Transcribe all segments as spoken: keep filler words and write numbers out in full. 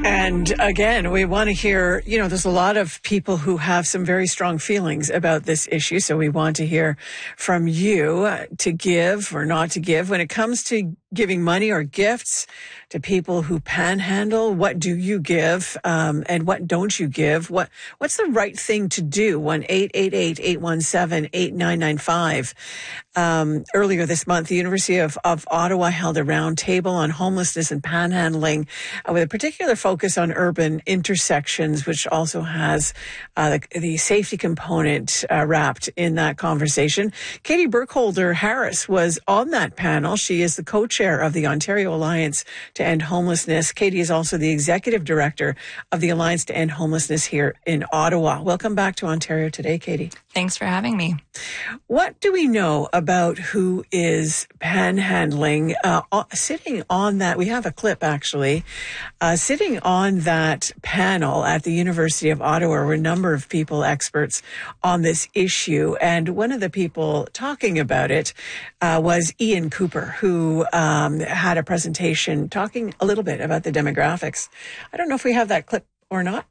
And again, we want to hear, you know, there's a lot of people who have some very strong feelings about this issue. So we want to hear from you uh, to give or not to give. When it comes to giving money or gifts to people who panhandle, what do you give um, and what don't you give? What What's the right thing to do? one eight eight eight, eight one seven, eight nine nine five. Um, earlier this month, the University of, of Ottawa held a roundtable on homelessness and panhandling uh, with a particular focus on urban intersections, which also has uh, the, the safety component uh, wrapped in that conversation. Katie Burkholder Harris was on that panel. She is the co-chair of the Ontario Alliance to End Homelessness. Katie is also the executive director of the Alliance to End Homelessness here in Ottawa. Welcome back to Ontario Today, Katie. Thanks for having me. What do we know about who is panhandling? Uh, sitting on that, we have a clip actually, uh, sitting on that panel at the University of Ottawa were a number of people, experts on this issue. And one of the people talking about it uh, was Ian Cooper, who um, had a presentation talking a little bit about the demographics. I don't know if we have that clip or not.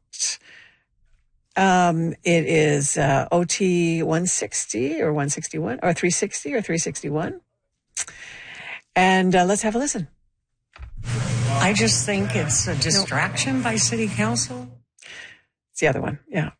Um, it is, uh, O T one sixty or one sixty-one or three sixty or three sixty-one. And, uh, let's have a listen. I just think it's a distraction no. by City Council. It's the other one. Yeah.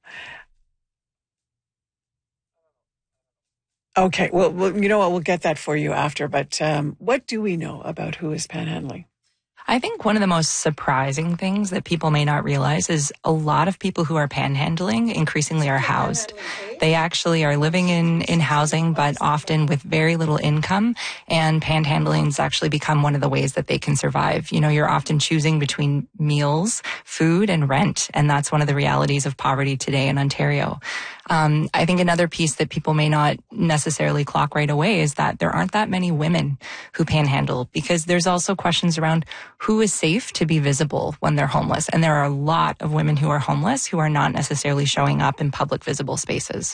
Okay. Well, well, you know what? We'll get that for you after, but, um, what do we know about who is panhandling? I think one of the most surprising things that people may not realize is a lot of people who are panhandling increasingly are housed. They actually are living in, in housing, but often with very little income. And panhandling's actually become one of the ways that they can survive. You know, you're often choosing between meals, food, and rent. And that's one of the realities of poverty today in Ontario. Um, I think another piece that people may not necessarily clock right away is that there aren't that many women who panhandle, because there's also questions around who is safe to be visible when they're homeless. And there are a lot of women who are homeless who are not necessarily showing up in public visible spaces.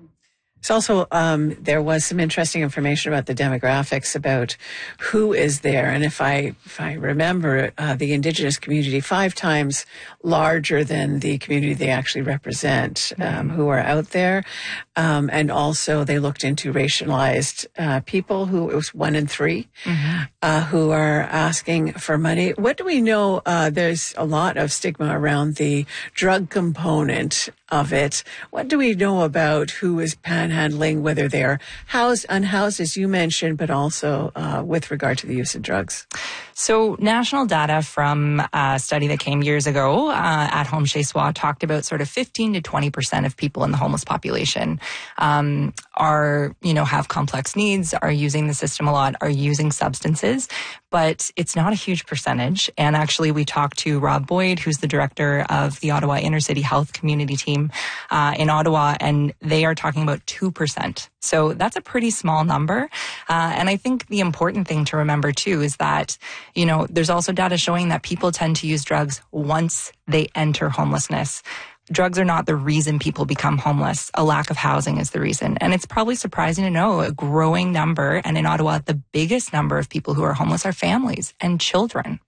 It's also, um, there was some interesting information about the demographics, about who is there. And if I, if I remember, uh, the Indigenous community, five times larger than the community they actually represent, um, who are out there. Um, and also they looked into racialized, uh, people who, it was one in three, mm-hmm. uh, who are asking for money. What do we know? Uh, there's a lot of stigma around the drug component of it. What do we know about who is panhandling, whether they're housed, unhoused, as you mentioned, but also uh, with regard to the use of drugs? So national data from a study that came years ago uh, at Home Chez Soi talked about sort of fifteen to twenty percent of people in the homeless population um, are, you know, have complex needs, are using the system a lot, are using substances, but it's not a huge percentage. And actually we talked to Rob Boyd, who's the director of the Ottawa Inner City Health Community Team uh, in Ottawa, and they are talking about two percent. So that's a pretty small number. Uh, and I think the important thing to remember too is that, you know, there's also data showing that people tend to use drugs once they enter homelessness. Drugs are not the reason people become homeless. A lack of housing is the reason. And it's probably surprising to know a growing number, and in Ottawa, the biggest number of people who are homeless are families and children.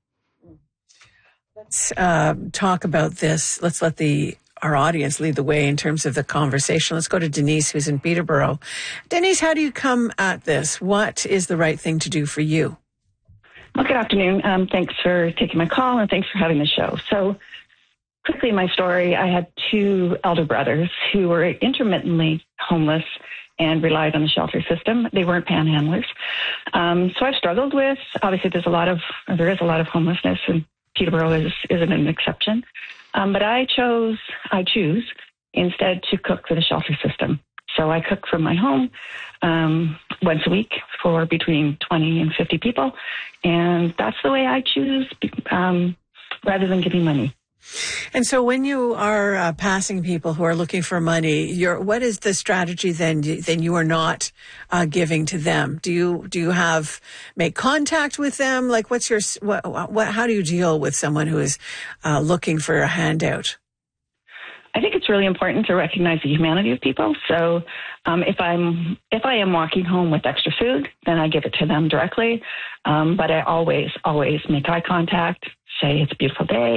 Let's uh, talk about this. Let's let the our audience lead the way in terms of the conversation. Let's go to Denise, who's in Peterborough. Denise, how do you come at this? What is the right thing to do for you? Well, good afternoon. Um, thanks for taking my call, and thanks for having the show. So quickly, my story, I had two elder brothers who were intermittently homeless and relied on the shelter system. They weren't panhandlers. Um, so I've struggled with, obviously there's a lot of, or there is a lot of homelessness, and Peterborough is, isn't an exception. Um, but I chose, I choose instead to cook for the shelter system. So I cook from my home um, once a week for between twenty and fifty people. And that's the way I choose um, rather than giving money. And so when you are uh, passing people who are looking for money, you're, what is the strategy then? Then you are not uh, giving to them. Do you do you have make contact with them? Like, what's your what? what how do you deal with someone who is uh, looking for a handout? I think it's really important to recognize the humanity of people. So um, if I'm if I am walking home with extra food, then I give it to them directly. Um, but I always always make eye contact, say it's a beautiful day.